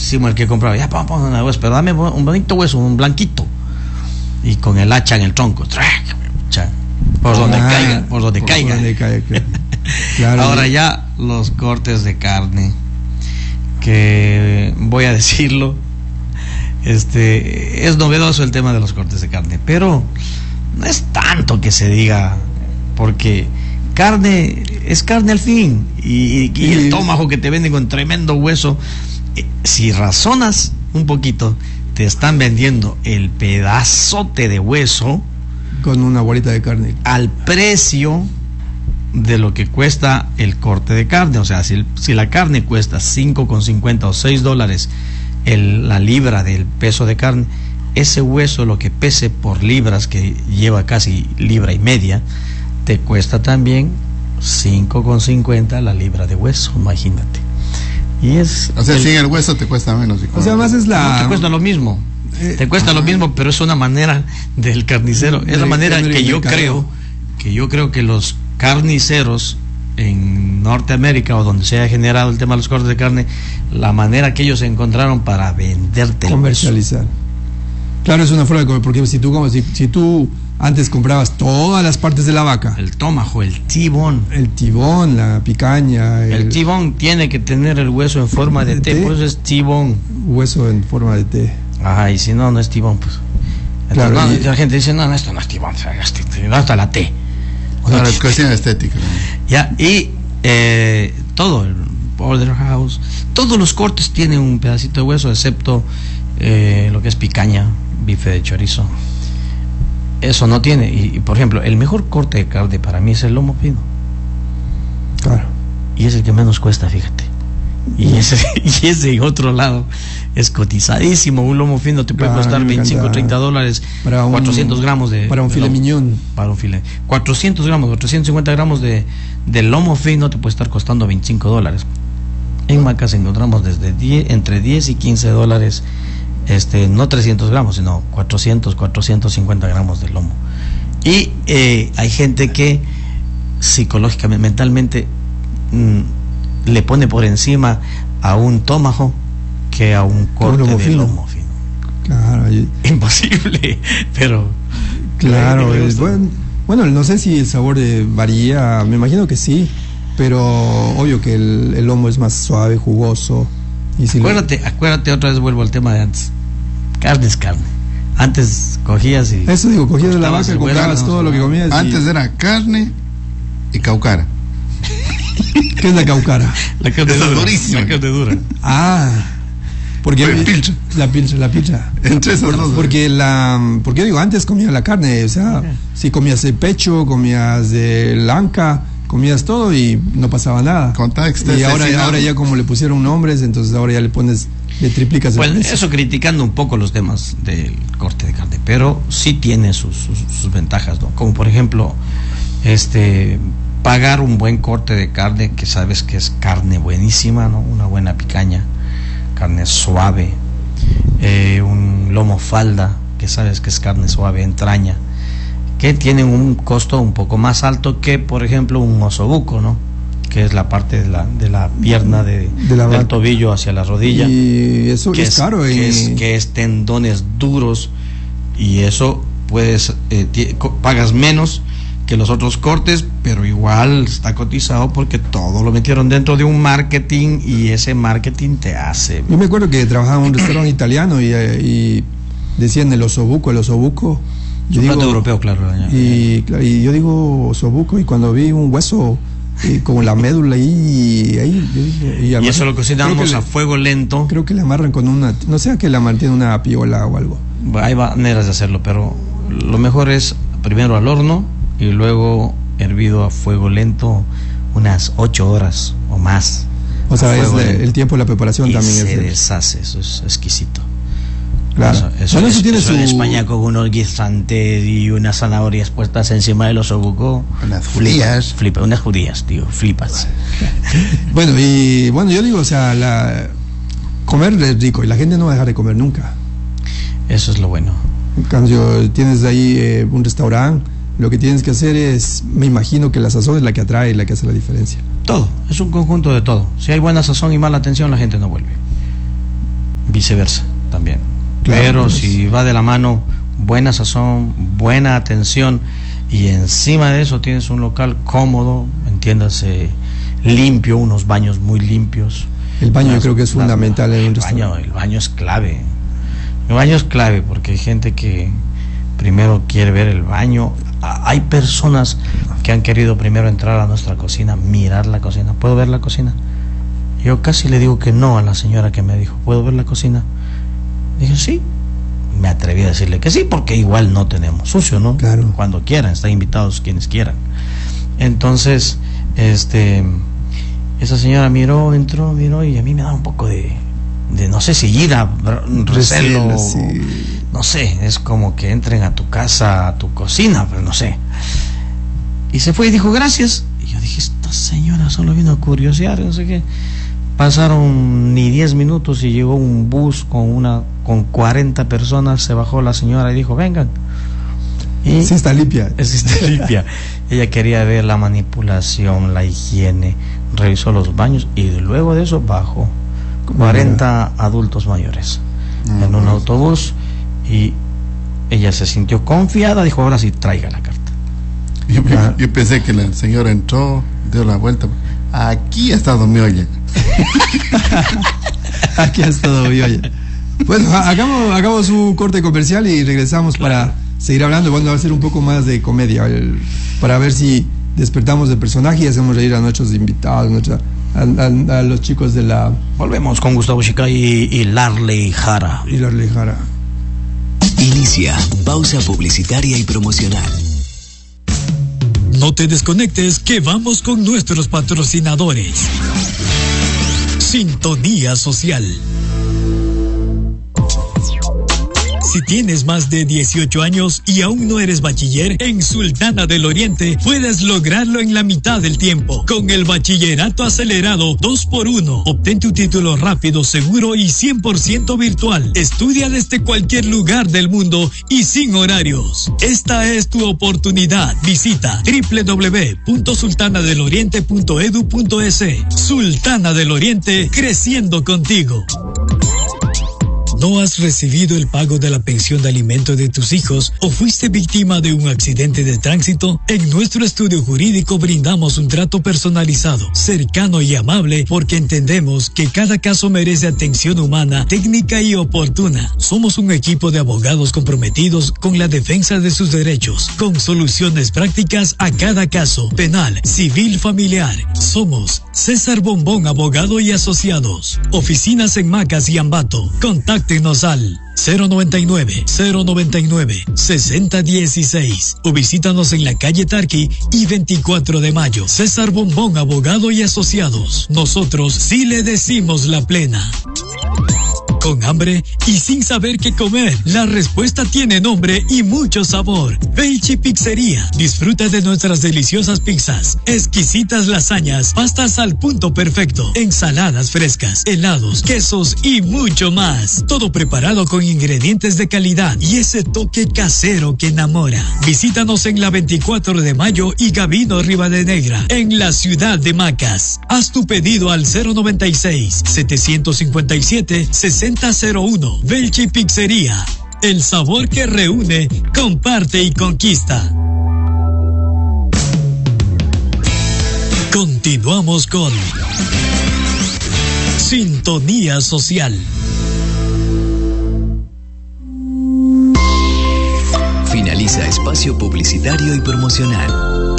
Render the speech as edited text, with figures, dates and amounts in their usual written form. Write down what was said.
viejísimo el que compraba, ya pon una hueso, pero dame un bonito hueso, un blanquito, y con el hacha en el tronco, por donde caiga, por donde caiga. Claro. Ahora ya los cortes de carne, que voy a decirlo, es novedoso el tema de los cortes de carne, pero no es tanto que se diga, porque carne es carne al fin, y el tomajo que te venden con tremendo hueso, si razonas un poquito, te están vendiendo el pedazote de hueso con una bolita de carne al precio de lo que cuesta el corte de carne. O sea, si la carne cuesta $5.50 o $6 la libra del peso de carne, ese hueso, lo que pese por libras, que lleva casi libra y media, te cuesta también $5.50 la libra de hueso, imagínate. Y o sea, sin el hueso te cuesta menos. O sea, más es no, te cuesta lo mismo. Te cuesta lo mismo, pero es una manera del carnicero. Es la manera que yo creo que los carniceros en Norteamérica, o donde se ha generado el tema de los cortes de carne, la manera que ellos encontraron para venderte, comercializar. Claro, es una forma de comer, porque si tú antes comprabas todas las partes de la vaca, el tomajo, el tibón, la picaña, el tibón tiene que tener el hueso en forma de T, por eso es tibón, hueso en forma de T. Ajá, y si no es tibón, pues. Entonces, claro, la gente dice, no, esto no es tibón, hasta la T. Claro, es cuestión estética, ¿no? Ya, y todo, el porterhouse, todos los cortes tienen un pedacito de hueso, excepto lo que es picaña, bife de chorizo. Eso no tiene. Y por ejemplo, el mejor corte de carne para mí es el lomo fino. Claro. Y es el que menos cuesta, fíjate. Y ese en otro lado es cotizadísimo. Un lomo fino te puede costar $25-30 para 400 gramos de... Para un filet mignon. Para un filet. 400 gramos, 450 gramos de lomo fino te puede estar costando $25. En Macas encontramos entre 10 y $15, no 300 gramos, sino 450 gramos de lomo. Y hay gente que psicológicamente, mentalmente, le pone por encima a un tomajo que a un corte de lomo fino. Claro. Imposible, pero... Claro, bueno, no sé si el sabor varía, me imagino que sí, pero obvio que el lomo es más suave, jugoso. Y si acuérdate, otra vez vuelvo al tema de antes. Carne es carne. Antes cogías y... Eso digo, cogías de la vaca y comprabas todo lo que comías. Antes era carne y caucara. ¿Qué es la caucara? La carne dura. Durísima. La carne dura. Porque la pilcha. Entre esos dos. Porque yo digo, antes comías la carne, o sea, si comías el pecho, comías el anca, comías todo y no pasaba nada. Y ahora ya como le pusieron nombres, entonces ahora ya le triplicas el precio. Eso criticando un poco los temas del corte de carne, pero sí tiene sus ventajas, ¿no? Como por ejemplo, pagar un buen corte de carne, que sabes que es carne buenísima, ¿no? Una buena picaña, carne suave, un lomo falda, que sabes que es carne suave, entraña, que tienen un costo un poco más alto que, por ejemplo, un osobuco, ¿no? Que es la parte de la pierna del tobillo hacia la rodilla. Y eso que es caro. Que es tendones duros, y eso pagas menos que los otros cortes, pero igual está cotizado porque todo lo metieron dentro de un marketing, y ese marketing te hace... Yo me acuerdo que trabajaba en un restaurante italiano y decían el osobuco. Yo digo, plato europeo, claro. Y yo digo osobuco, y cuando vi un hueso con la médula y eso lo cocinamos a fuego lento. Creo que le amarran con no sé, que le amarran una piola o algo. Hay maneras de hacerlo, pero lo mejor es primero al horno y luego hervido a fuego lento unas 8 horas o más. O sea, el tiempo de la preparación también se deshace, eso es exquisito. Claro. Eso en España, con unos guisantes y unas zanahorias puestas encima de los osobuco. Unas judías. Unas judías, tío, flipas. Bueno, yo digo, o sea, comer es rico y la gente no va a dejar de comer nunca. Eso es lo bueno. Cuando tienes ahí un restaurante, lo que tienes que hacer es, me imagino que la sazón es la que atrae y la que hace la diferencia. Todo, es un conjunto de todo. Si hay buena sazón y mala atención, la gente no vuelve. viceversa también. Claro, pero pues. si va de la mano buena sazón, buena atención, y encima de eso tienes un local cómodo, entiéndase, limpio, unos baños muy limpios. El baño yo creo que es fundamental en un restaurante. El baño es clave. El baño es clave porque hay gente que primero quiere ver el baño. Hay personas que han querido primero entrar a nuestra cocina, mirar la cocina. ¿Puedo ver la cocina? Yo casi le digo que no a la señora que me dijo, ¿puedo ver la cocina? Dije, sí. Me atreví a decirle que sí, porque igual no tenemos sucio, ¿no? Claro. Cuando quieran, están invitados quienes quieran. Entonces, esa señora entró, y a mí me da un poco de no sé si ira, recelo, sí. No sé, es como que entren a tu casa, a tu cocina, pero no sé. Y se fue y dijo gracias. Y yo dije, esta señora solo vino a curiosear, no sé qué. Pasaron ni 10 minutos y llegó un bus con 40 personas, se bajó la señora y dijo, vengan. Y sí está limpia. Sí está limpia. Ella quería ver la manipulación, la higiene, revisó los baños y luego de eso bajó 40 adultos mayores en un autobús, y ella se sintió confiada, dijo, ahora sí traiga la carta. Yo pensé que la señora entró, dio la vuelta. Aquí ha estado mi olla. Aquí ha estado mi olla. Bueno, hagamos un corte comercial y regresamos para seguir hablando. Bueno, va a ser un poco más de comedia, para ver si despertamos de personaje y hacemos reír a nuestros invitados, a los chicos de la... Volvemos con Gustavo Chicay y Larley Jara. Inicia pausa publicitaria y promocional. No te desconectes, que vamos con nuestros patrocinadores. Sintonía Social. Si tienes más de 18 años y aún no eres bachiller, en Sultana del Oriente puedes lograrlo en la mitad del tiempo. Con el bachillerato acelerado 2x1, obtén tu título rápido, seguro y 100% virtual. Estudia desde cualquier lugar del mundo y sin horarios. Esta es tu oportunidad. Visita www.sultanadeloriente.edu.es. Sultana del Oriente, creciendo contigo. ¿No has recibido el pago de la pensión de alimento de tus hijos o fuiste víctima de un accidente de tránsito? En nuestro estudio jurídico brindamos un trato personalizado, cercano y amable, porque entendemos que cada caso merece atención humana, técnica y oportuna. Somos un equipo de abogados comprometidos con la defensa de sus derechos, con soluciones prácticas a cada caso, penal, civil, familiar. Somos César Bombón, abogado y asociados. Oficinas en Macas y Ambato. Contáctenos al 099-6016 o visítanos en la calle Tarqui y 24 de mayo. César Bombón, abogado y asociados. Nosotros sí le decimos la plena. ¿Con hambre y sin saber qué comer? La respuesta tiene nombre y mucho sabor. Belchi Pizzería. Disfruta de nuestras deliciosas pizzas, exquisitas lasañas, pastas al punto perfecto, ensaladas frescas, helados, quesos y mucho más. Todo preparado con ingredientes de calidad y ese toque casero que enamora. Visítanos en la 24 de mayo y Gabino Rivadenegra, en la ciudad de Macas. Haz tu pedido al 096-757-6001. Belchi Pizzería. El sabor que reúne, comparte y conquista. Continuamos con Sintonía Social. Finaliza espacio publicitario y promocional.